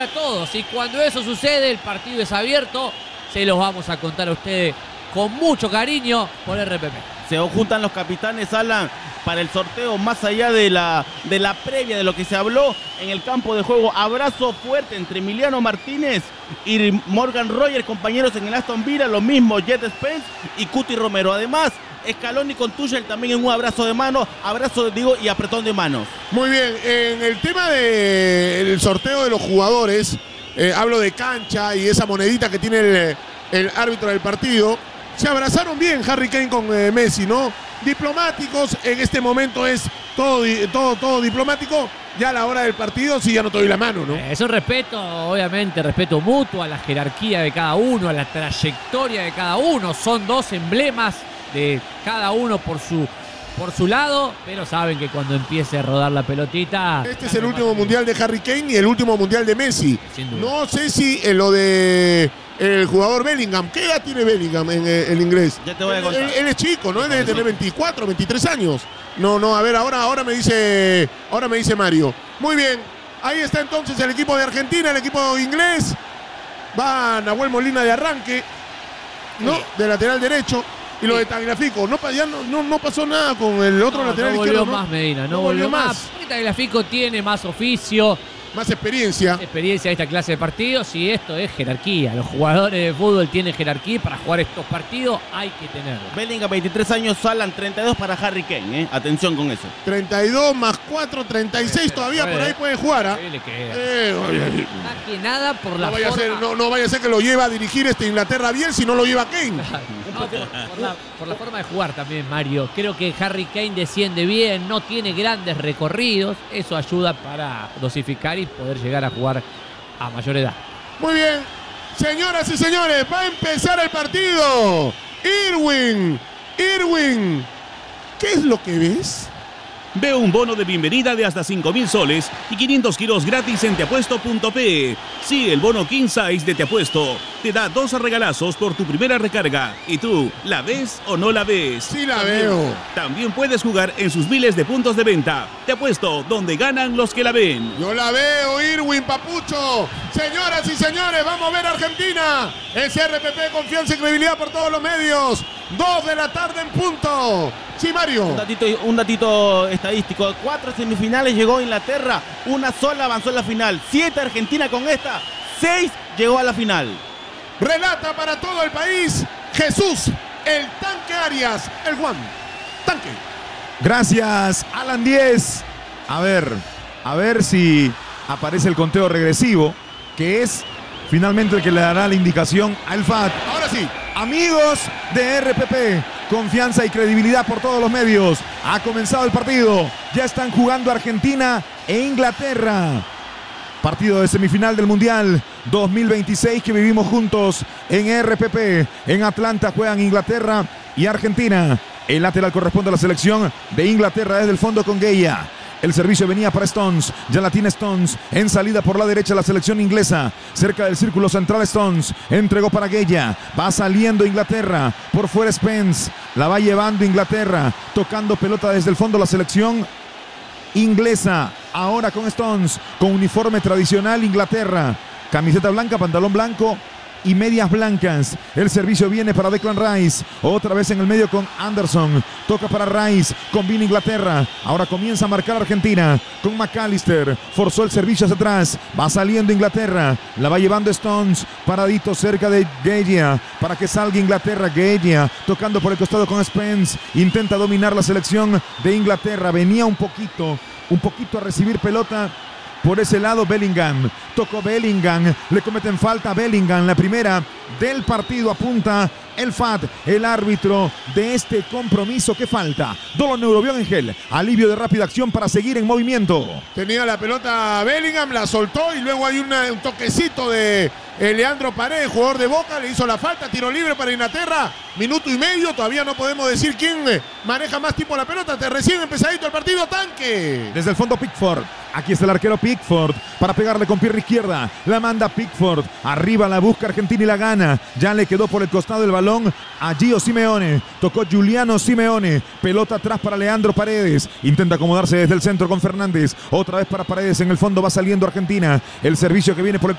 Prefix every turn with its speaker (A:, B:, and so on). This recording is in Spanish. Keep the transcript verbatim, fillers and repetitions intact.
A: a todos, y cuando eso sucede, el partido es abierto, se los vamos a contar a ustedes con mucho cariño por R P P.
B: Se juntan los capitanes, Alan, para el sorteo, más allá de la, de la previa, de lo que se habló en el campo de juego. Abrazo fuerte entre Emiliano Martínez y Morgan Rogers, compañeros en el Aston Villa, lo mismo Jet Spence y Cuti Romero. Además, Scaloni con Tuchel también en un abrazo de mano, abrazo, digo, y apretón de manos.
C: Muy bien, en el tema del sorteo de los jugadores, eh, hablo de cancha y esa monedita que tiene el, el árbitro del partido. Se abrazaron bien Harry Kane con eh, Messi, ¿no? Diplomáticos, en este momento es todo, todo, todo diplomático. Ya a la hora del partido, sí, ya no te doy la mano, ¿no?
A: Eso es respeto, obviamente, respeto mutuo a la jerarquía de cada uno, a la trayectoria de cada uno. Son dos emblemas de cada uno por su, por su lado, pero saben que cuando empiece a rodar la pelotita...
C: Este es el último mundial de Harry Kane y el último mundial de Messi.
A: Sin duda.
C: No sé si en lo de el jugador Bellingham, ¿qué edad tiene Bellingham en el inglés?
B: Ya te voy a contar.
C: Él, él es chico, ¿no? Él debe tener veinticuatro, veintitrés años. No, no, a ver, ahora, ahora me dice, ahora me dice Mario. Muy bien, ahí está entonces el equipo de Argentina, el equipo inglés. Va Nahuel Molina de arranque, ¿no? De lateral derecho. Y lo de Tagliafico, no, ya no, no, no pasó nada con el otro
A: No,
C: lateral
A: no volvió
C: izquierdo, ¿no?
A: más Medina, no,
C: No
A: volvió,
C: volvió
A: más.
C: más.
A: Porque Tagliafico tiene más oficio,
C: Más experiencia.
A: experiencia de esta clase de partidos, y esto es jerarquía. Los jugadores de fútbol tienen jerarquía y para jugar estos partidos hay que tenerlo.
B: Bellingham, veintitrés años, Alan, treinta y dos para Harry Kane, ¿eh? Atención con eso.
C: treinta y dos más cuatro, treinta y seis todavía por ahí puede jugar, ¿ah?
A: Sí, le queda.
C: Eh, oye, oye.
A: Más que nada por la
C: No vaya, a
A: forma...
C: ser, no, no vaya a ser que lo lleva a dirigir este Inglaterra bien si no lo lleva Kane.
A: No, por, por la, por la forma de jugar también, Mario. Creo que Harry Kane desciende bien, no tiene grandes recorridos. Eso ayuda para dosificar y poder llegar a jugar a mayor edad.
C: Muy bien, señoras y señores, va a empezar el partido. Irwin, Irwin, ¿qué es lo que ves?
D: Ve un bono de bienvenida de hasta cinco mil soles y quinientos kilos gratis en teapuesto punto pe. Sí, el bono King Size de Teapuesto te da dos regalazos por tu primera recarga. ¿Y tú, la ves o no la ves?
C: Sí la veo.
D: También puedes jugar en sus miles de puntos de venta. Teapuesto, donde ganan los que la ven.
C: Yo la veo, Irwin, papucho. Señoras y señores, vamos a ver Argentina. Es R P P, confianza y credibilidad por todos los medios. Dos de la tarde en punto. Sí, Mario.
B: Un datito, un datito estadístico. Cuatro semifinales llegó Inglaterra, una sola avanzó a la final. Siete Argentina con esta, seis llegó a la final.
C: Relata para todo el país Jesús, el tanque Arias, el Juan. Tanque.
E: Gracias, Alan diez. A ver, a ver si aparece el conteo regresivo, que es finalmente el que le dará la indicación al F A T.
C: Ahora sí.
E: Amigos de R P P, confianza y credibilidad por todos los medios. Ha comenzado el partido. Ya están jugando Argentina e Inglaterra. Partido de semifinal del Mundial dos mil veintiséis que vivimos juntos en R P P. En Atlanta juegan Inglaterra y Argentina. El lateral corresponde a la selección de Inglaterra desde el fondo con Gueya. El servicio venía para Stones, ya la tiene Stones, en salida por la derecha la selección inglesa, cerca del círculo central Stones, entregó para Gueya, va saliendo Inglaterra, por fuera Spence, la va llevando Inglaterra, tocando pelota desde el fondo la selección inglesa, ahora con Stones, con uniforme tradicional Inglaterra, camiseta blanca, pantalón blanco y medias blancas. El servicio viene para Declan Rice, otra vez en el medio con Anderson, toca para Rice, combina Inglaterra, ahora comienza a marcar Argentina con McAllister, forzó el servicio hacia atrás, va saliendo Inglaterra, la va llevando Stones, paradito cerca de Gueya, para que salga Inglaterra. Gueya, tocando por el costado con Spence, intenta dominar la selección de Inglaterra, venía un poquito, un poquito a recibir pelota. Por ese lado Bellingham, tocó Bellingham, le cometen falta a Bellingham, la primera del partido, apunta el F A T, el árbitro de este compromiso. ¿Qué falta? Dolor Neurobión en gel, alivio de rápida acción para seguir en movimiento.
C: Tenía la pelota Bellingham, la soltó y luego hay una, un toquecito de eh, Leandro Paredes, jugador de Boca, le hizo la falta, tiro libre para Inglaterra, minuto y medio, todavía no podemos decir quién maneja más tiempo la pelota, te recién empezadito el partido, tanque.
E: Desde el fondo Pickford, Aquí está el arquero Pickford para pegarle con pierna izquierda. La manda Pickford. Arriba la busca Argentina y la gana. Ya le quedó por el costado el balón a Gio Simeone. Tocó Giuliano Simeone. Pelota atrás para Leandro Paredes. Intenta acomodarse desde el centro con Fernández. Otra vez para Paredes. En el fondo va saliendo Argentina. El servicio que viene por el